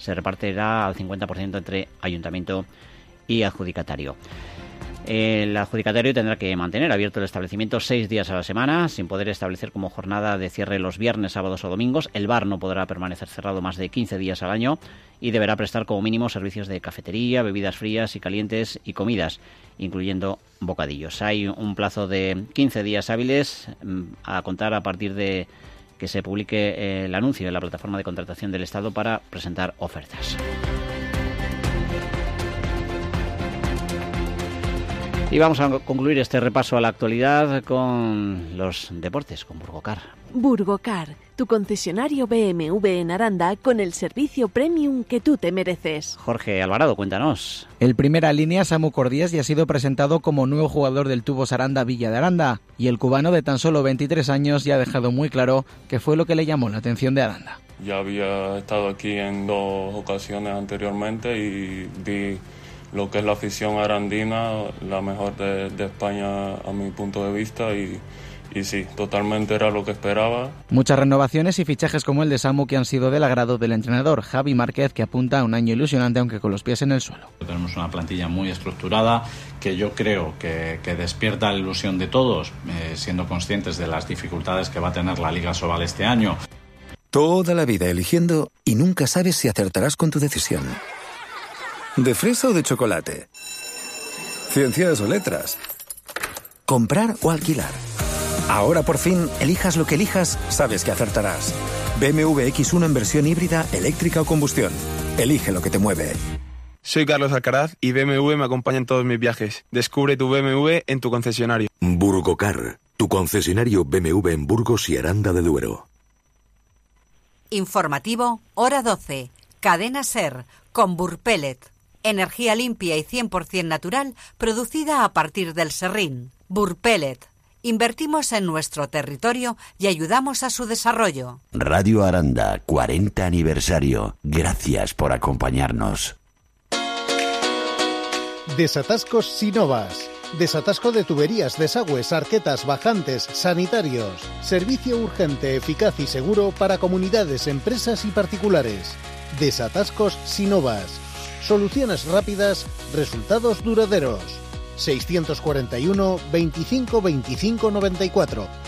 se repartirá al 50% entre ayuntamiento y adjudicatario. El adjudicatario tendrá que mantener abierto el establecimiento 6 días a la semana, sin poder establecer como jornada de cierre los viernes, sábados o domingos. El bar no podrá permanecer cerrado más de 15 días al año y deberá prestar como mínimo servicios de cafetería, bebidas frías y calientes y comidas, incluyendo bocadillos. Hay un plazo de 15 días hábiles a contar a partir de que se publique el anuncio en la plataforma de contratación del Estado para presentar ofertas. Y vamos a concluir este repaso a la actualidad con los deportes, con Burgocar. Burgocar, tu concesionario BMW en Aranda con el servicio premium que tú te mereces. Jorge Alvarado, cuéntanos. El primera línea, Samu Cordías, ya ha sido presentado como nuevo jugador del Tubos Aranda Villa de Aranda, y el cubano de tan solo 23 años ya ha dejado muy claro que fue lo que le llamó la atención de Aranda. Ya había estado aquí en 2 ocasiones anteriormente y vi lo que es la afición arandina, la mejor de España a mi punto de vista, y sí, totalmente era lo que esperaba. Muchas renovaciones y fichajes como el de Samu que han sido del agrado del entrenador Javi Márquez, que apunta a un año ilusionante aunque con los pies en el suelo. Tenemos una plantilla muy estructurada que yo creo que despierta la ilusión de todos, siendo conscientes de las dificultades que va a tener la Liga Sobal este año. Toda la vida eligiendo y nunca sabes si acertarás con tu decisión. ¿De fresa o de chocolate? ¿Ciencias o letras? ¿Comprar o alquilar? Ahora por fin, elijas lo que elijas, sabes que acertarás. BMW X1 en versión híbrida, eléctrica o combustión. Elige lo que te mueve. Soy Carlos Alcaraz y BMW me acompaña en todos mis viajes. Descubre tu BMW en tu concesionario. Burgocar, tu concesionario BMW en Burgos y Aranda de Duero. Informativo, hora 12. Cadena SER, con Burpellet. Energía limpia y 100% natural producida a partir del serrín. Burpellet. Invertimos en nuestro territorio y ayudamos a su desarrollo. Radio Aranda, 40 aniversario. Gracias por acompañarnos. Desatascos Sinovas. Desatasco de tuberías, desagües, arquetas, bajantes, sanitarios. Servicio urgente, eficaz y seguro para comunidades, empresas y particulares. Desatascos Sinovas. Soluciones rápidas, resultados duraderos. 641 25 25 94.